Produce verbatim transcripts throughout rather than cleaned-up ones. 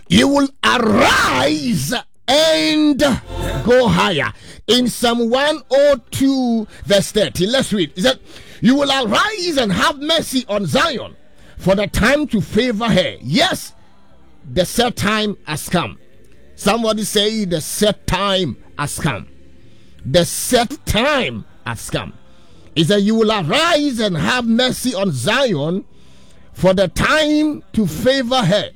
You will arise and go higher. In Psalm one oh two verse thirty, let's read. It said, you will arise and have mercy on Zion, for the time to favor her. Yes, the set time has come. Somebody say, the set time has come. The set time has come. It said, you will arise and have mercy on Zion, for the time to favor her.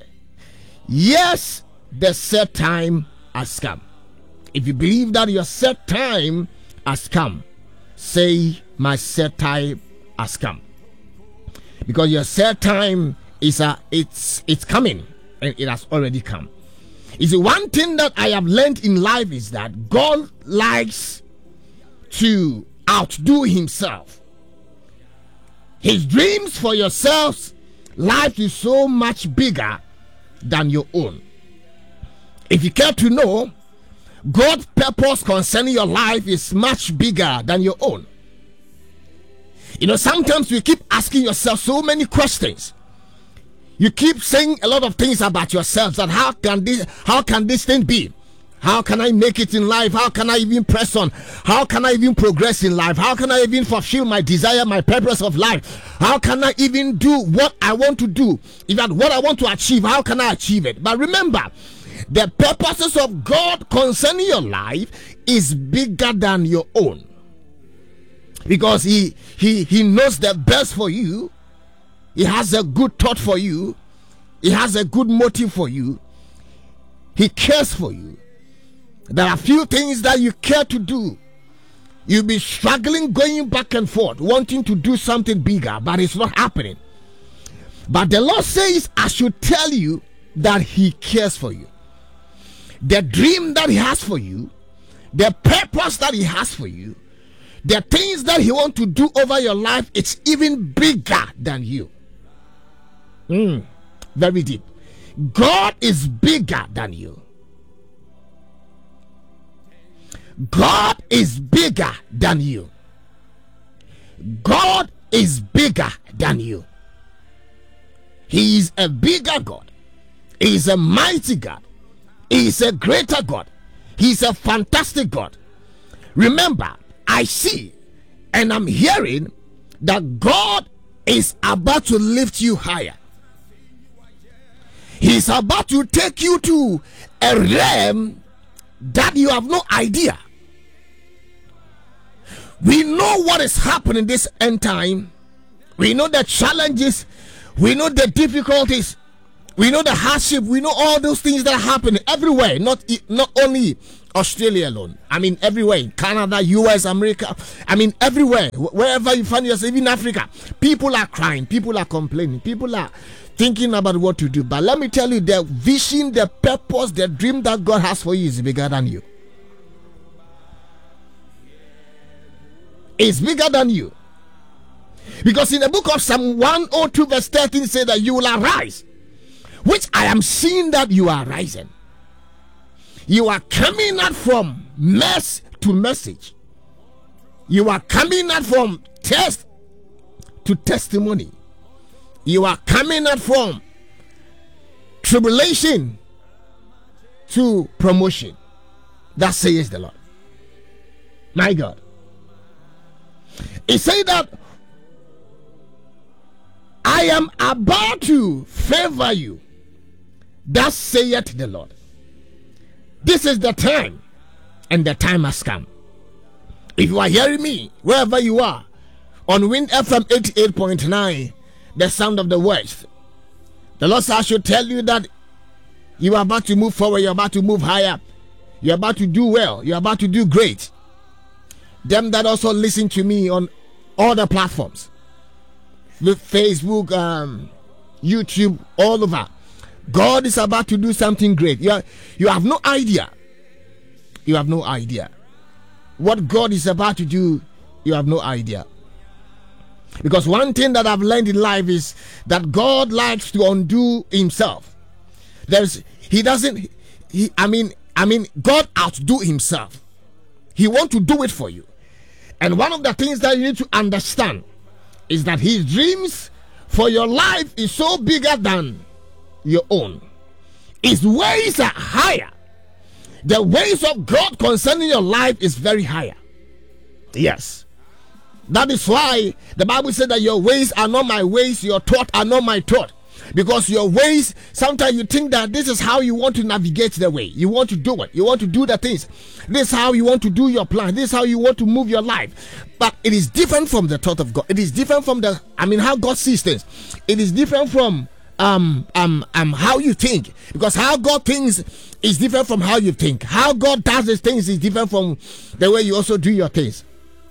Yes, the set time has come. If you believe that your set time has come, say, my set time has come. Because your set time is a, it's it's coming, and it has already come. You see, one thing that I have learned in life is that God likes to outdo himself. His dreams for yourselves, life is so much bigger than your own. If you care to know, God's purpose concerning your life is much bigger than your own. You know, sometimes you keep asking yourself so many questions. You keep saying a lot of things about yourselves, that how can this how can this thing be? How can I make it in life? How can I even press on? How can I even progress in life? How can I even fulfill my desire, my purpose of life? How can I even do what I want to do? Even what I want to achieve, how can I achieve it? But remember, the purposes of God concerning your life is bigger than your own. Because he, he, he knows the best for you. He has a good thought for you. He has a good motive for you. He cares for you. There are few things that you care to do. You'll be struggling, going back and forth, wanting to do something bigger, but it's not happening. But the Lord says, I should tell you that he cares for you. The dream that he has for you, the purpose that he has for you, the things that he wants to do over your life, it's even bigger than you. Mm, very deep. God is bigger than you. God is bigger than you. God is bigger than you. He is a bigger God. He is a mighty God. He is a greater God. He is a fantastic God. Remember, I see and I'm hearing that God is about to lift you higher. He's about to take you to a realm that you have no idea. We know what is happening this end time. We know the challenges. We know the difficulties. We know the hardship. We know all those things that are happening everywhere. Not, not only Australia alone. I mean everywhere. Canada, U S, America. I mean everywhere. Wherever you find yourself, even Africa. People are crying. People are complaining. People are thinking about what to do. But let me tell you, the vision, the purpose, the dream that God has for you is bigger than you. It's bigger than you. Because in the book of Psalm one oh two verse thirteen says that you will arise, which I am seeing that you are rising. You are coming out from mess to message. You are coming out from test to testimony. You are coming out from tribulation to promotion. That says the Lord. My God. He said that I am about to favor you. That saith the Lord. This is the time, and the time has come. If you are hearing me, wherever you are, on Wind F M eighty-eight point nine, the sound of the West, the Lord said I should tell you that you are about to move forward, you're about to move higher, you're about to do well, you're about to do great. Them that also listen to me on all the platforms, with Facebook, um, YouTube, all over, God is about to do something great. You are, you have no idea. You have no idea what God is about to do. You have no idea. Because one thing that I've learned in life is that God likes to undo himself. There's he doesn't he I mean I mean God outdo himself. He wants to do it for you. And one of the things that you need to understand is that his dreams for your life is so bigger than your own. His ways are higher. The ways of God concerning your life is very higher. Yes. That is why the Bible said that your ways are not my ways, your thoughts are not my thought. Because your ways, sometimes you think that this is how you want to navigate the way. You want to do it. You want to do the things. This is how you want to do your plan. This is how you want to move your life. But it is different from the thought of God. It is different from the, I mean, how God sees things. It is different from um um um how you think. Because how God thinks is different from how you think. How God does his things is different from the way you also do your things.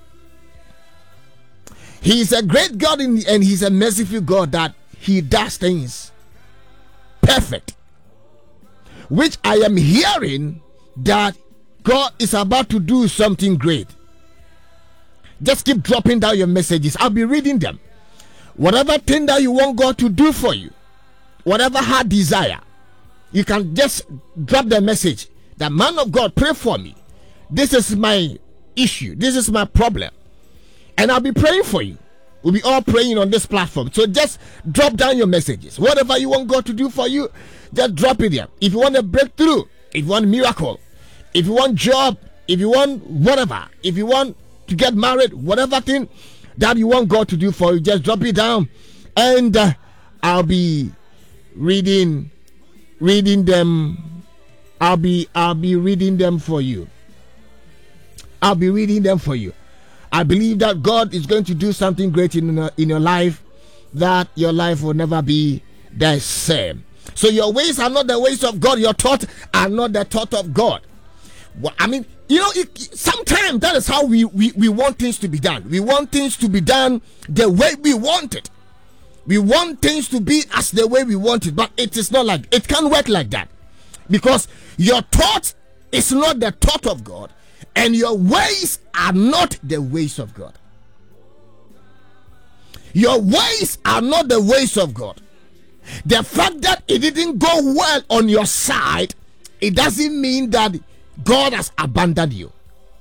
He is a great God in, and he's a merciful God that he does things perfect. Which I am hearing that God is about to do something great. Just keep dropping down your messages. I'll be reading them. Whatever thing that you want God to do for you, whatever heart desire, you can just drop the message. The man of God, pray for me. This is my issue. This is my problem. And I'll be praying for you. We'll be all praying on this platform. So just drop down your messages. Whatever you want God to do for you, just drop it there. If you want a breakthrough, if you want a miracle, if you want job, if you want whatever, if you want to get married, whatever thing that you want God to do for you, just drop it down. And uh, I'll be reading reading them. I'll be I'll be reading them for you. I'll be reading them for you. I believe that God is going to do something great in, in your life, that your life will never be the same. So your ways are not the ways of God. Your thoughts are not the thought of God. Well, I mean, you know, it, sometimes that is how we, we, we want things to be done. We want things to be done the way we want it. We want things to be as the way we want it. But it is not like, it can't work like that. Because your thought is not the thought of God. And your ways are not the ways of God. Your ways are not the ways of God. The fact that it didn't go well on your side, it doesn't mean that God has abandoned you.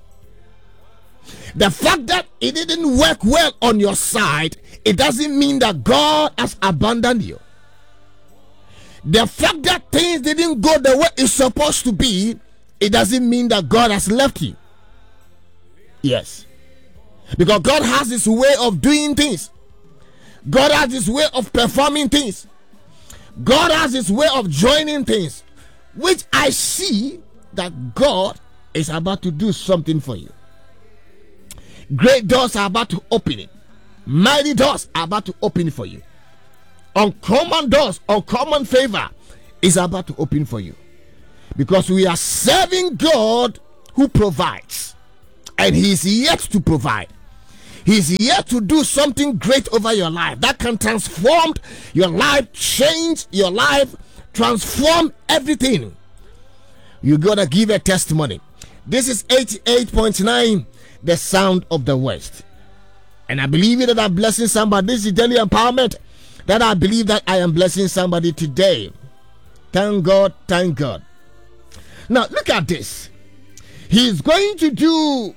The fact that it didn't work well on your side, it doesn't mean that God has abandoned you. The fact that things didn't go the way it's supposed to be, it doesn't mean that God has left you. Yes. Because God has his way of doing things. God has his way of performing things. God has his way of joining things. Which I see that God is about to do something for you. Great doors are about to open it. Mighty doors are about to open for you. Uncommon doors, uncommon favor is about to open for you. Because we are serving God who provides. And he's yet to provide. He's yet to do something great over your life that can transform your life, change your life, transform everything. You gotta give a testimony. This is eighty-eight point nine, the sound of the West. And I believe that I'm blessing somebody. This is daily empowerment. That I believe that I am blessing somebody today. Thank God, thank God. Now look at this. He's going to do,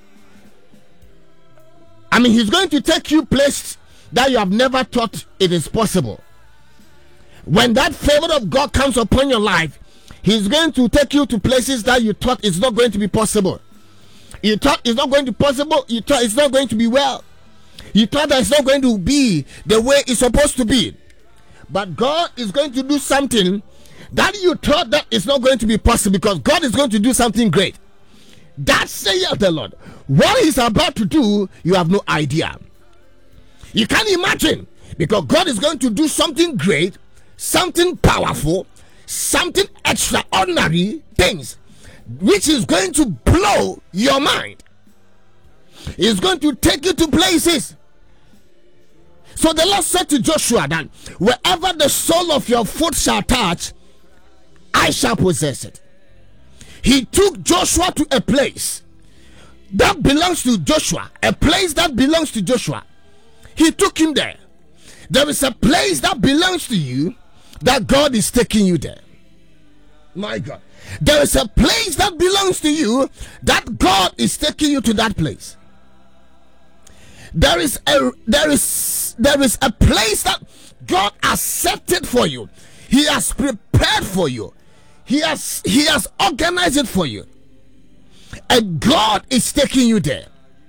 I mean, he's going to take you places that you have never thought it is possible. When that favor of God comes upon your life, he's going to take you to places that you thought it's not going to be possible. You thought it's not going to be possible. You thought it's not going to be well. You thought that it's not going to be the way it's supposed to be. But God is going to do something that you thought that it's not going to be possible, because God is going to do something great. That saith the Lord. What he's about to do, you have no idea. You can't imagine, because God is going to do something great, something powerful, something extraordinary things, which is going to blow your mind. He's going to take you to places. So the Lord said to Joshua that wherever the sole of your foot shall touch, I shall possess it. He took Joshua to a place that belongs to Joshua, a place that belongs to Joshua. He took him there. There is a place that belongs to you that God is taking you there. My God. There is a place that belongs to you that God is taking you to that place. There is a there is there is a place that God has set it for you. He has prepared for you. He has He has organized it for you. And God is taking you there.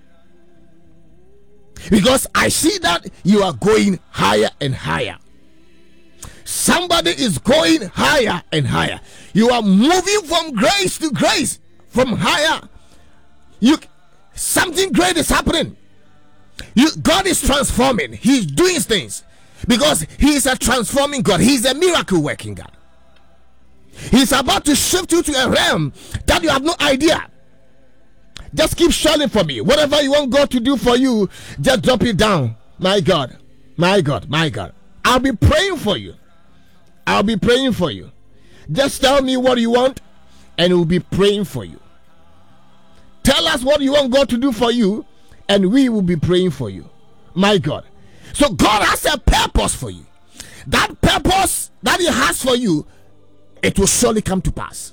Because I see that you are going higher and higher. Somebody is going higher and higher. You are moving from grace to grace, from higher. You something great is happening. You, God is transforming. He's doing things because He is a transforming God. He's a miracle working God. He's about to shift you to a realm that you have no idea. Just keep shouting for me. Whatever you want God to do for you, just drop it down. My God, my God, my God. I'll be praying for you. I'll be praying for you. Just tell me what you want, and we'll be praying for you. Tell us what you want God to do for you, and we will be praying for you. My God. So God has a purpose for you. That purpose that He has for you, it will surely come to pass.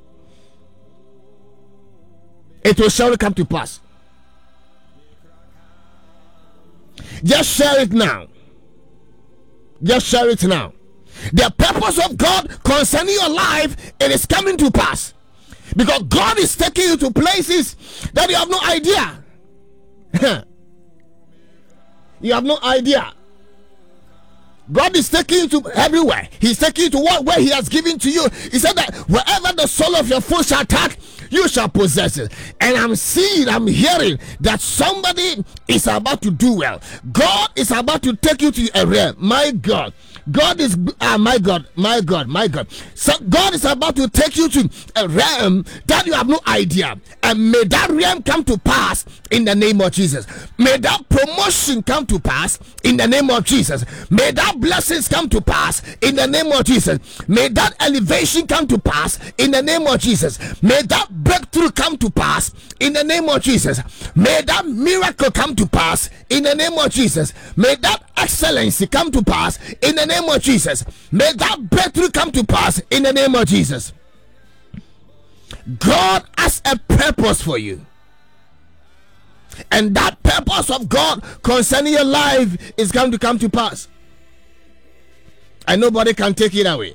It will surely come to pass. Just share it now. Just share it now. The purpose of God concerning your life, it is coming to pass. Because God is taking you to places that you have no idea. You have no idea. God is taking you to everywhere. He's taking you to what where He has given to you. He said that wherever the sole of your foot shall touch, you shall possess it. And I'm seeing, I'm hearing that somebody is about to do well. God is about to take you to a realm. My God. God is, ah, my God, my God, my God. So God is about to take you to a realm that you have no idea. And may that realm come to pass in the name of Jesus. May that promotion come to pass in the name of Jesus. May that blessings come to pass in the name of Jesus. May that elevation come to pass in the name of Jesus. May that breakthrough come to pass in the name of Jesus. May that miracle come to pass in the name of Jesus. May that excellency come to pass in the name of Jesus. May that breakthrough come to pass in the name of Jesus. God has a purpose for you. And that purpose of God concerning your life is going to come to pass. And nobody can take it away.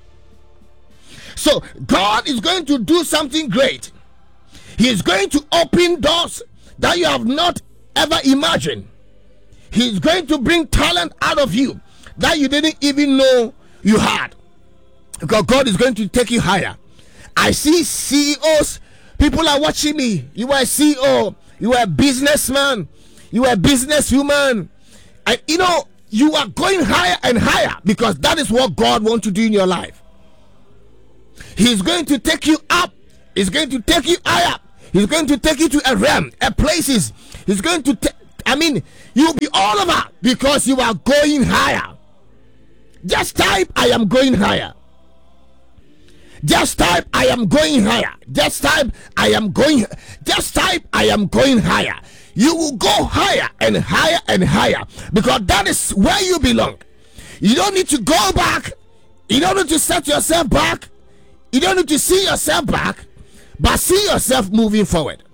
So God is going to do something great. He is going to open doors that you have not ever imagined. He is going to bring talent out of you that you didn't even know you had. Because God is going to take you higher. I see C E Os. People are watching me. You are a C E O. You are a businessman. You are a businesswoman. And you know, you are going higher and higher because that is what God wants to do in your life. He's going to take you up. He's going to take you higher. He's going to take you to a realm, a places. He's going to take, I mean, you'll be all over because you are going higher. Just type, I am going higher. Just type, I am going higher. Just type, I am going. Just type, I am going higher. You will go higher and higher and higher because that is where you belong. You don't need to go back. You don't need to set yourself back. You don't need to see yourself back, but see yourself moving forward.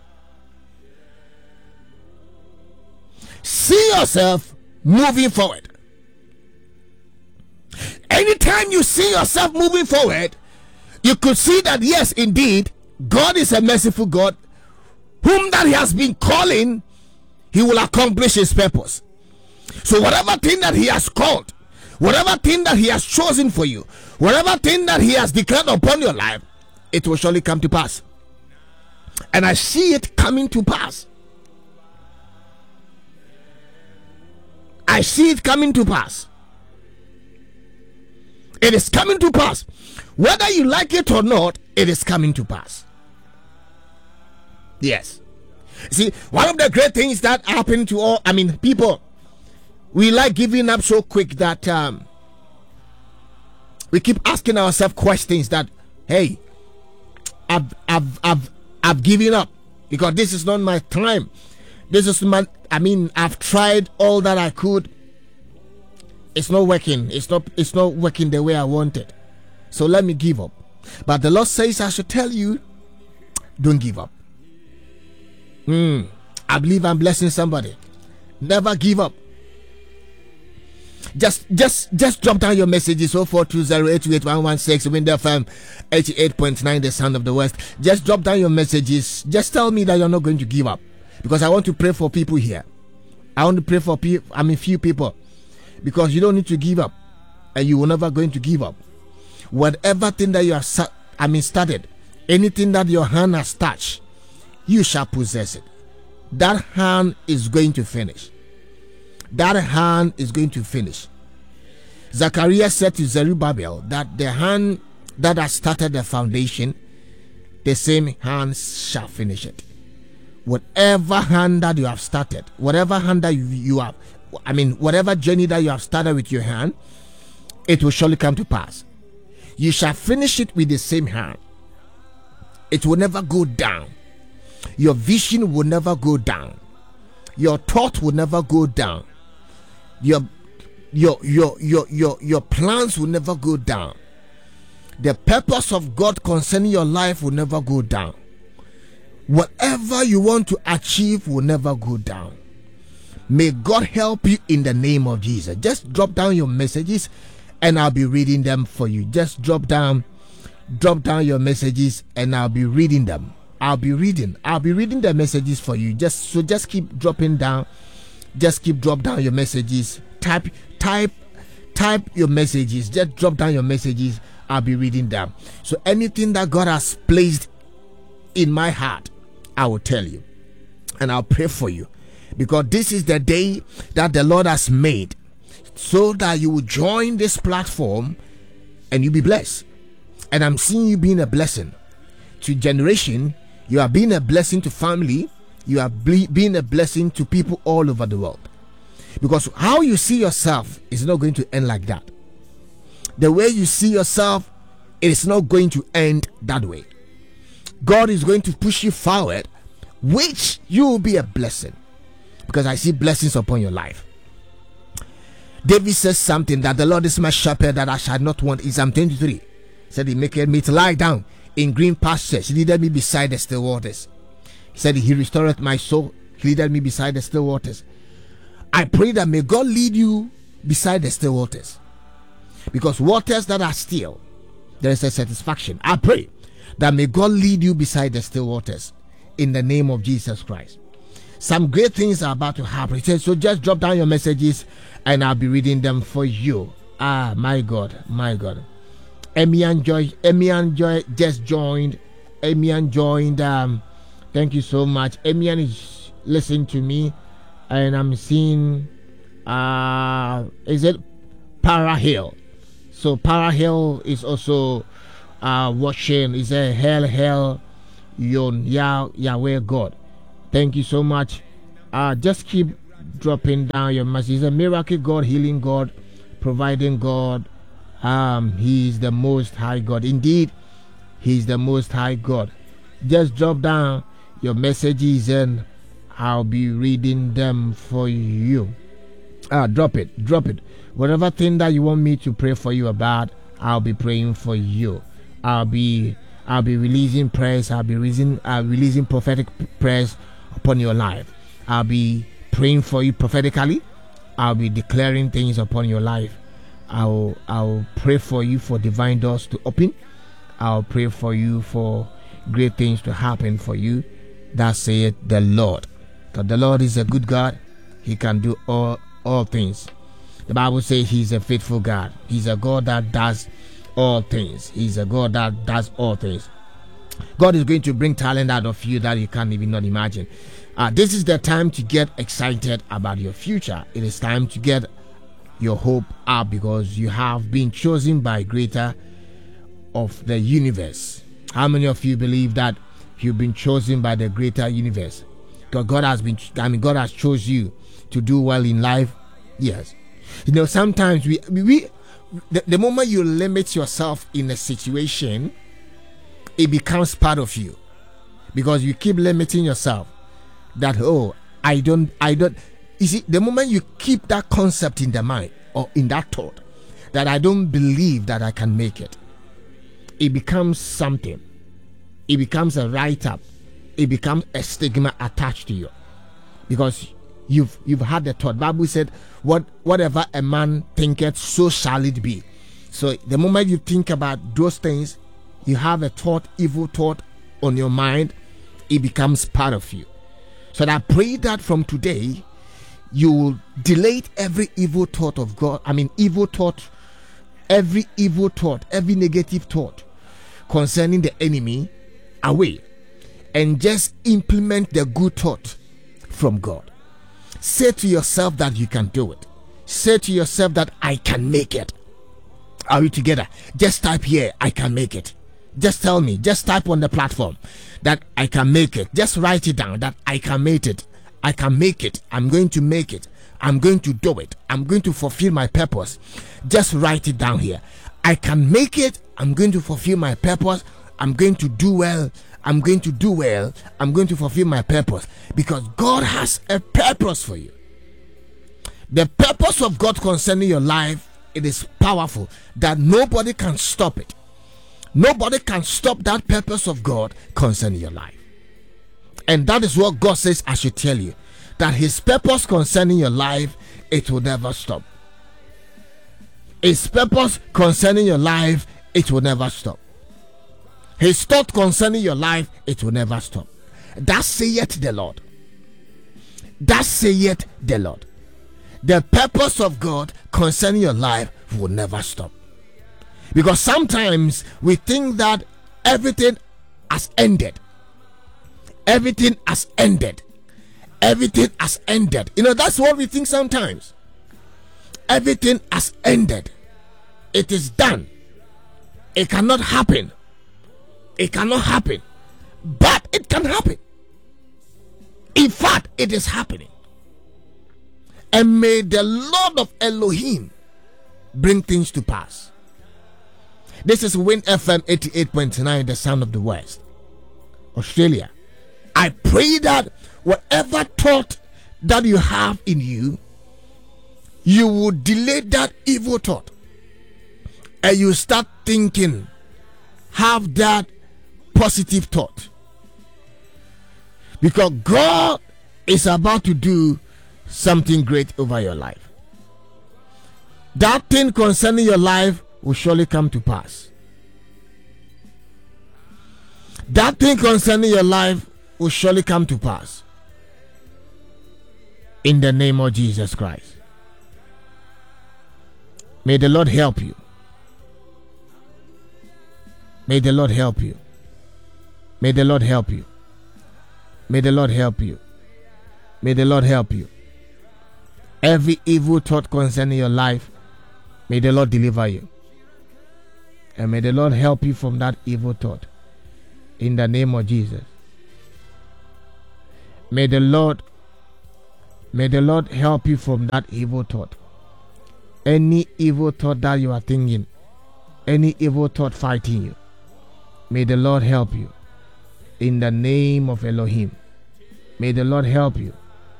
See yourself moving forward. Anytime you see yourself moving forward, you could see that yes, indeed, God is a merciful God, whom that He has been calling, He will accomplish His purpose. So whatever thing that He has called, whatever thing that He has chosen for you, whatever thing that He has declared upon your life, it will surely come to pass. And I see it coming to pass. I see it coming to pass. It is coming to pass. Whether you like it or not, it is coming to pass. Yes. See, one of the great things that happen to all, I mean, people, we like giving up so quick that um, we keep asking ourselves questions that, hey, I've, I've, I've, I've given up because this is not my time. This is my, I mean, I've tried all that I could. It's not working. It's not, it's not working the way I wanted. So let me give up. But the Lord says I should tell you, don't give up. Mm, I believe I'm blessing somebody. Never give up. Just just just drop down your messages. oh four two zero eight two eight one one six. Window F M eighty-eight point nine, the sound of the West. Just drop down your messages. Just tell me that you're not going to give up, because I want to pray for people here. I want to pray for people. I mean, few people, because you don't need to give up, and you will never going to give up. Whatever thing that you have, I mean, started, anything that your hand has touched, you shall possess it. That hand is going to finish. That hand is going to finish. Zechariah said to Zerubbabel that the hand that has started the foundation, the same hand shall finish it. Whatever hand that you have started, whatever hand that you, you have, I mean, whatever journey that you have started with your hand, it will surely come to pass. You shall finish it with the same hand. It will never go down. Your vision will never go down. Your thought will never go down. Your your your your your your plans will never go down. The purpose of God concerning your life will never go down. Whatever you want to achieve will never go down. May God help you in the name of Jesus. Just drop down your messages and I'll be reading them for you. Just drop down drop down your messages and I'll be reading them. I'll be reading. I'll be reading the messages for you. Just so just keep dropping down. Just keep drop down your messages. Type type type your messages. Just drop down your messages. I'll be reading them. So anything that God has placed in my heart, I will tell you. And I'll pray for you. Because this is the day that the Lord has made, so that you will join this platform and you'll be blessed. And I'm seeing you being a blessing to generation. You are being a blessing to family. You are ble- being a blessing to people all over the world. Because how you see yourself is not going to end like that. The way you see yourself, it is not going to end that way. God is going to push you forward, which you will be a blessing. Because I see blessings upon your life. David says something, that the Lord is my shepherd, that I shall not want. In Psalm twenty-three, he said he maketh me to lie down in green pastures. He leadeth me beside the still waters. He said he restoreth my soul. He leadeth me beside the still waters. I pray that may God lead you beside the still waters. Because waters that are still, there is a satisfaction. I pray that may God lead you beside the still waters in the name of Jesus Christ. Some great things are about to happen. He said, so just drop down your messages and I'll be reading them for you. Ah, my God, my God. Emian Joy, Emian Joy just joined. Emian joined. Um, thank you so much. Emian is listening to me, and I'm seeing. Uh, is it Para Hill? So Para Hill is also uh watching. Is a hell hell yon Yah Yahweh God. Thank you so much. Uh, just keep dropping down your message. He's a miracle God, healing God, providing God. Um, He's the Most High God. Indeed, He's the Most High God. Just drop down your messages and I'll be reading them for you. Ah, drop it, drop it. Whatever thing that you want me to pray for you about, I'll be praying for you. I'll be, I'll be releasing prayers. I'll be releasing, uh, releasing prophetic prayers upon your life. I'll be praying for you prophetically. I'll be declaring things upon your life. I'll I'll pray for you for divine doors to open. I'll pray for you for great things to happen for you. That saith the Lord. Because the Lord is a good God. He can do all all things. The Bible says He's a faithful God. He's a God that does all things. He's a God that does all things. God is going to bring talent out of you that you can't even not imagine. Uh, this is the time to get excited about your future. It is time to get your hope up, because you have been chosen by greater of the universe. How many of you believe that you've been chosen by the greater universe? Because God has been, I mean, God has chosen you to do well in life. Yes. You know, sometimes we, we the, the moment you limit yourself in a situation, it becomes part of you, because you keep limiting yourself. That, oh, I don't, I don't. You see, the moment you keep that concept in the mind or in that thought, that I don't believe that I can make it, it becomes something. It becomes a write-up. It becomes a stigma attached to you, because you've you've had the thought. Bible said, what whatever a man thinketh, so shall it be. So the moment you think about those things, you have a thought, evil thought on your mind, it becomes part of you. So I pray that from today you will delete every evil thought of God. I mean evil thought, every evil thought, every negative thought concerning the enemy away, and just implement the good thought from God. Say to yourself that you can do it. Say to yourself that I can make it. Are we together? Just type here, I can make it. Just tell me, just type on the platform that I can make it. Just write it down that I can make it. I can make it. I'm going to make it. I'm going to do it. I'm going to fulfill my purpose. Just write it down here. I can make it. I'm going to fulfill my purpose. I'm going to do well. I'm going to do well. I'm going to fulfill my purpose, because God has a purpose for you. The purpose of God concerning your life, it is powerful that nobody can stop it. Nobody can stop that purpose of God concerning your life. And that is what God says I should tell you, that his purpose concerning your life, it will never stop. His purpose concerning your life, it will never stop. His thought concerning your life, it will never stop. That saith the Lord. That saith the Lord. The purpose of God concerning your life will never stop. Because sometimes we think that everything has ended. Everything has ended. Everything has ended. You know, that's what we think sometimes. Everything has ended. It is done. It cannot happen. It cannot happen. But it can happen. In fact, it is happening. And may the Lord of Elohim bring things to pass. This is Win F M eighty-eight point nine, the sound of the West, Australia. I pray that whatever thought that you have in you, you will delay that evil thought, and you start thinking, have that positive thought, because God is about to do something great over your life. That thing concerning your life will surely come to pass. That thing concerning your life will surely come to pass. In the name of Jesus Christ. May the Lord help you. May the Lord help you. May the Lord help you. May the Lord help you. May the Lord help you. Every evil thought concerning your life, may the Lord deliver you. And may the Lord help you from that evil thought. In the name of Jesus. May the Lord, may the Lord help you from that evil thought. Any evil thought that you are thinking, any evil thought fighting you, may the Lord help you. In the name of Elohim. May the Lord help you.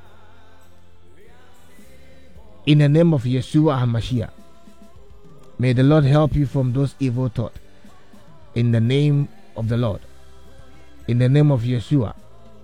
In the name of Yeshua HaMashiach. May the Lord help you from those evil thoughts. In the name of the Lord. In the name of Yeshua.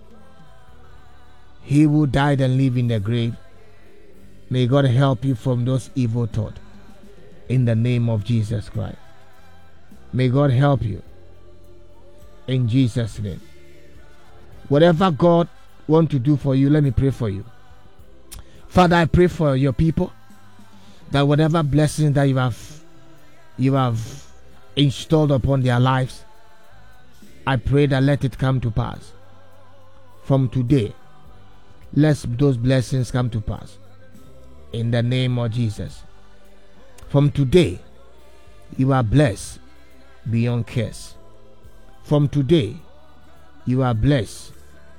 He who died and lived in the grave. May God help you from those evil thoughts. In the name of Jesus Christ. May God help you. In Jesus' name. Whatever God wants to do for you, let me pray for you. Father, I pray for your people, that whatever blessing that you have you have installed upon their lives, I pray that let it come to pass. From today, let those blessings come to pass. In the name of Jesus. From today, you are blessed beyond curse. From today, you are blessed.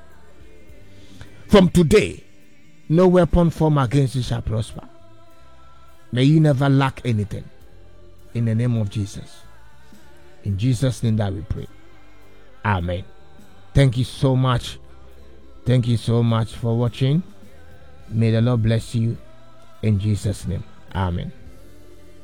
From today, no weapon formed against you shall prosper. May you never lack anything. In the name of Jesus. In Jesus' name that we pray. Amen. Thank you so much. Thank you so much for watching. May the Lord bless you. In Jesus' name. Amen.